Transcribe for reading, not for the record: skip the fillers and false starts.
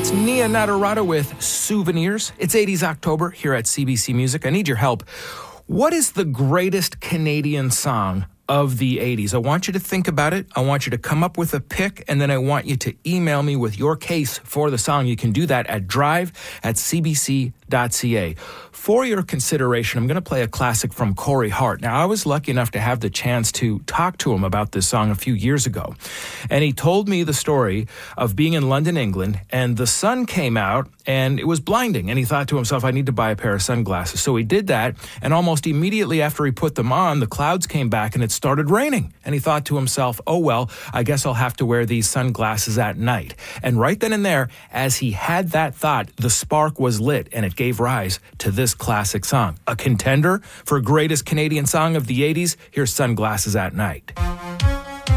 That's Nia Natarata with Souvenirs. It's 80s October here at CBC Music. I need your help. What is the greatest Canadian song of the 80s? I want you to think about it. I want you to come up with a pick, and then I want you to email me with your case for the song. You can do that at drive@cbc.ca. For your consideration, I'm going to play a classic from Corey Hart. Now, I was lucky enough to have the chance to talk to him about this song a few years ago. And he told me the story of being in London, England, and the sun came out, and it was blinding. And he thought to himself, I need to buy a pair of sunglasses. So he did that, and almost immediately after he put them on, the clouds came back, and it started raining. And he thought to himself, oh, well, I guess I'll have to wear these sunglasses at night. And right then and there, as he had that thought, the spark was lit, and it gave rise to this classic song. A contender for greatest Canadian song of the 80s. Here's Sunglasses at Night.